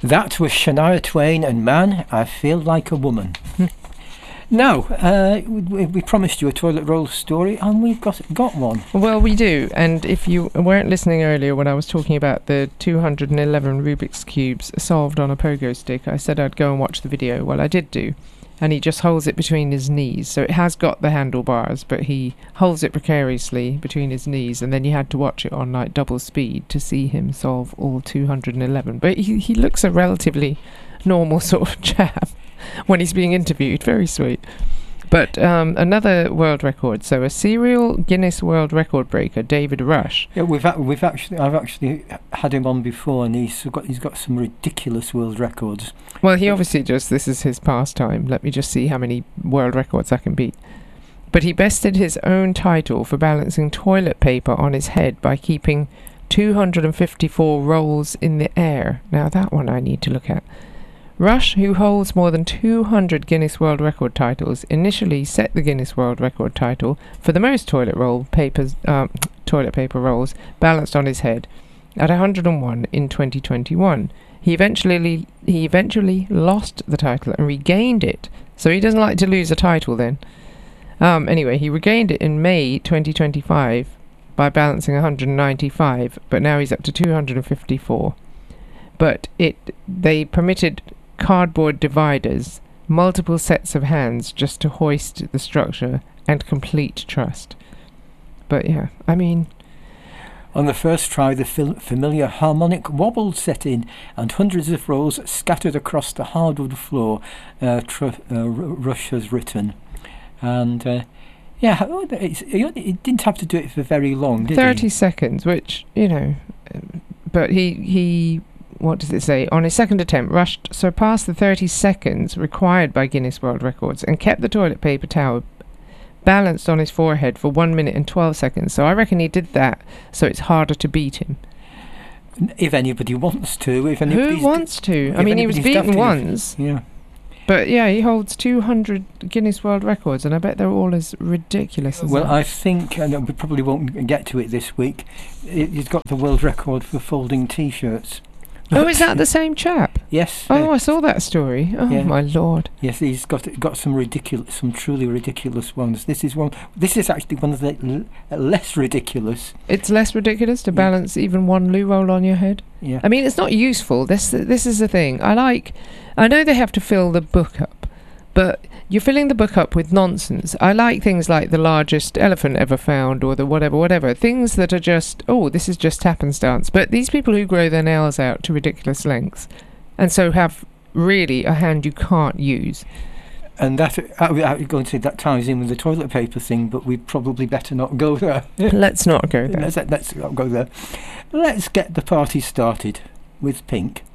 That was Shania Twain and Man, I Feel Like a Woman. Now, we promised you a toilet roll story, and we've got one. Well, we do, and if you weren't listening earlier when I was talking about the 211 Rubik's Cubes solved on a pogo stick, I said I'd go and watch the video. Well, I did do, and he just holds it between his knees, so it has got the handlebars, but he holds it precariously between his knees, and then you had to watch it on like double speed to see him solve all 211. But he looks a relatively normal sort of chap when he's being interviewed. Very sweet. But another world record. So a serial Guinness World Record breaker, David Rush. Yeah, I've actually had him on before, and he's got some ridiculous world records. Well, he obviously this is his pastime. Let me just see how many world records I can beat. But he bested his own title for balancing toilet paper on his head by keeping 254 rolls in the air. Now that one I need to look at. Rush, who holds more than 200 Guinness World Record titles, initially set the Guinness World Record title for the most toilet paper rolls balanced on his head at 101 in 2021. He eventually lost the title and regained it. So he doesn't like to lose a title then. Anyway, he regained it in May 2025 by balancing 195, but now he's up to 254. But they permitted cardboard dividers, multiple sets of hands just to hoist the structure, and complete trust. But yeah, I mean, on the first try, the familiar harmonic wobble set in, and hundreds of rolls scattered across the hardwood floor, Rush has written. And it didn't have to do it for very long, did 30 seconds, which, but he what does it say? On his second attempt, Rush surpassed the 30 seconds required by Guinness World Records and kept the toilet paper towel balanced on his forehead for 1 minute and 12 seconds. So I reckon he did that so it's harder to beat him. If anybody wants to. Who wants to? I mean, he was beaten once. Yeah. But yeah, he holds 200 Guinness World Records, and I bet they're all as ridiculous as that. Well, I think, and we probably won't get to it this week, he's got the world record for folding T-shirts. Oh, is that the same chap? Yes. Oh, I saw that story. Oh, yeah. My lord. Yes, he's got some truly ridiculous ones. This is actually one of the less ridiculous. It's less ridiculous to balance even one loo roll on your head? Yeah. I mean, it's not useful. This is the thing. I know they have to fill the book up, but you're filling the book up with nonsense. I like things like the largest elephant ever found, or the whatever. Things that are just, this is just happenstance. But these people who grow their nails out to ridiculous lengths, and so have really a hand you can't use. And that, I was going to say, that ties in with the toilet paper thing, but we'd probably better not go there. Let's not go there. Let's not go there. Let's get the party started with Pink.